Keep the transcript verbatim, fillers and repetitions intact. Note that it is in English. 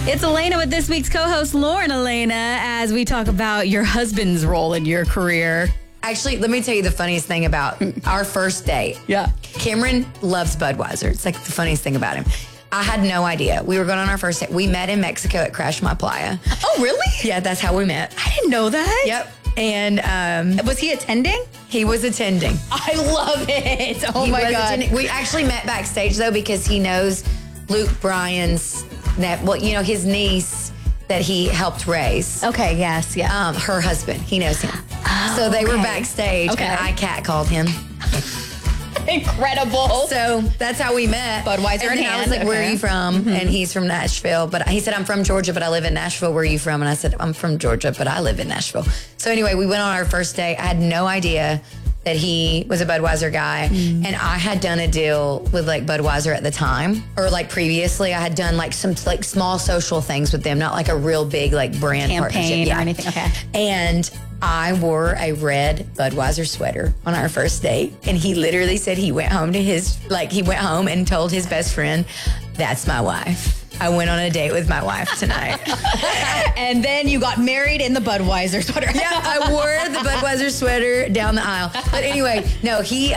It's Elena with this week's co-host, Lauren Elena, as we talk about your husband's role in your career. Actually, let me tell you the funniest thing about our first date. Yeah. Cameron loves Budweiser. It's like the funniest thing about him. I had no idea. We were going on our first date. We met in Mexico at Crash My Playa. Oh, really? Yeah, that's how we met. I didn't know that. Yep. And um, Was he attending? he was attending. I love it. Oh, He my was God. attending. We actually met backstage, though, because he knows Luke Bryan's, that, well, you know, his niece that he helped raise. Okay, yes, yeah. Um, her husband. He knows him. Oh, so they were okay. backstage, Okay. and I catcalled him. Incredible. So that's how we met. Budweiser and in then I was hand, like, where okay. are you from? Mm-hmm. And he's from Nashville. But he said, I'm from Georgia, but I live in Nashville. Where are you from? And I said, I'm from Georgia, but I live in Nashville. So anyway, we went on our first date. I had no idea that he was a Budweiser guy. Mm. And I had done a deal with like Budweiser at the time, or like previously I had done like some like small social things with them, not like a real big like brand Campaign partnership. or anything. Okay. And I wore a red Budweiser sweater on our first date. And he literally said he went home to his, like he went home and told his best friend, that's my wife. I went on a date with my wife tonight. And then you got married in the Budweiser sweater. Yeah, I wore the Budweiser sweater down the aisle. But anyway, no, he